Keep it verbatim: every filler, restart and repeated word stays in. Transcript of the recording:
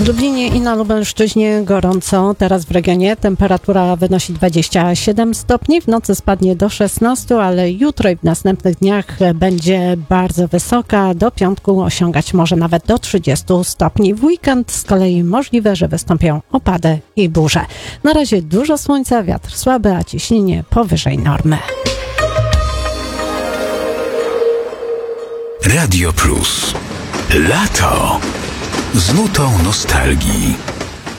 W Lublinie i na Lubelszczyźnie gorąco. Teraz w regionie temperatura wynosi dwadzieścia siedem stopni. W nocy spadnie do szesnastu, ale jutro i w następnych dniach będzie bardzo wysoka. Do piątku osiągać może nawet do trzydziestu stopni. W weekend z kolei możliwe, że wystąpią opady i burze. Na razie dużo słońca, wiatr słaby, a ciśnienie powyżej normy. Radio Plus. Lato z nutą nostalgii.